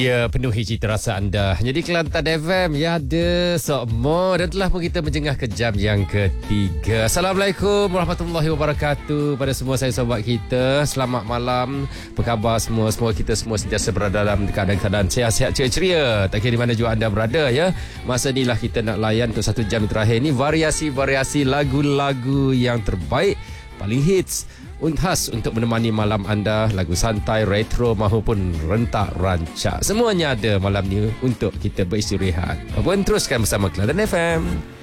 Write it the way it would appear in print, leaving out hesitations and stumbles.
Ya, penuhi cita rasa anda. Jadi Kelantan FM, ya ada semua. Dan telah pun kita menjengah ke jam yang ketiga. Assalamualaikum warahmatullahi wabarakatuh. Pada semua saya sahabat kita, selamat malam. Apa khabar semua? Semua kita semua sentiasa berada dalam keadaan sehat-sehat, ceria-ceria. Tak kira di mana juga anda berada ya. Masa inilah kita nak layan untuk 1 jam terakhir ni variasi-variasi lagu-lagu yang terbaik, paling hits, khas untuk menemani malam anda. Lagu santai, retro maupun rentak rancak, semuanya ada malam ni untuk kita beristirahat. Puan teruskan bersama Kelantan FM.